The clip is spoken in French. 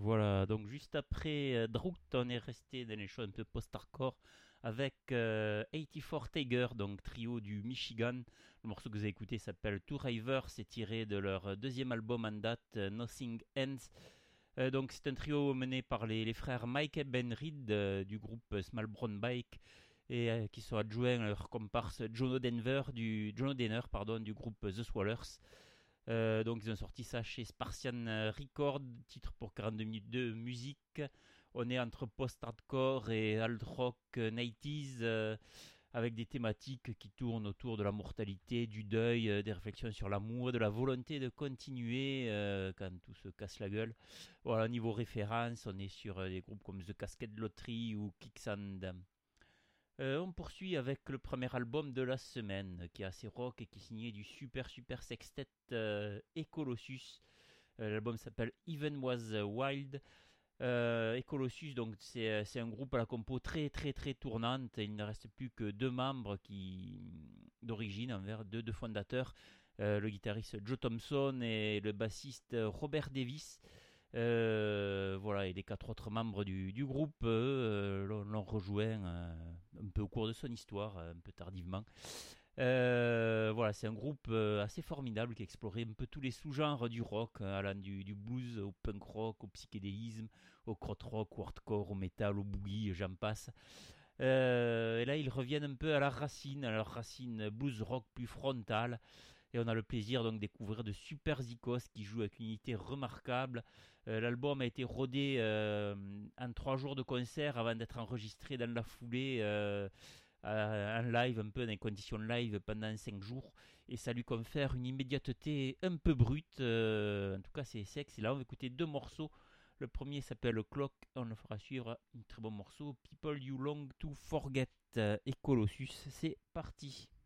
Voilà, donc juste après Drought, on est resté dans les choses un peu post-hardcore avec 84 Tiger, donc trio du Michigan. Le morceau que vous avez écouté s'appelle Two Rivers, c'est tiré de leur deuxième album en date, Nothing Ends. Donc c'est un trio mené par les frères Mike et Ben Reed du groupe Small Brown Bike et qui sont adjoints à leur comparse Jono Denner pardon, du groupe The Swallers. Donc ils ont sorti ça chez Spartian Records, titre pour 42 minutes de musique. On est entre post-hardcore et hard rock 90s avec des thématiques qui tournent autour de la mortalité, du deuil, des réflexions sur l'amour, de la volonté de continuer quand tout se casse la gueule. Voilà, niveau référence, on est sur des groupes comme The Cascade Lottery ou Kicksand. On poursuit avec le premier album de la semaine, qui est assez rock et qui est signé du super sextet Ecolossus. L'album s'appelle Even Was Wild. Ecolossus, donc c'est un groupe à la compo très tournante. Il ne reste plus que deux membres d'origine, envers deux fondateurs, le guitariste Joe Thompson et le bassiste Robert Davis. Voilà, et les quatre autres membres du groupe l'ont rejoint un peu au cours de son histoire, un peu tardivement. Voilà, c'est un groupe assez formidable qui a exploré un peu tous les sous-genres du rock, allant du blues au punk rock, au psychédélisme, au krautrock, au hardcore, au metal, au boogie, j'en passe. Et là, ils reviennent un peu à leur racine blues rock plus frontale. Et on a le plaisir donc de découvrir de super zikos qui jouent avec une unité remarquable. L'album a été rodé en 3 jours de concert avant d'être enregistré dans la foulée en live, un peu dans les conditions live pendant 5 jours. Et ça lui confère une immédiateté un peu brute. En tout cas, c'est sexe. Et là, on va écouter deux morceaux. Le premier s'appelle Clock, on le fera suivre un très bon morceau. People You Long to Forget et Colossus. C'est parti.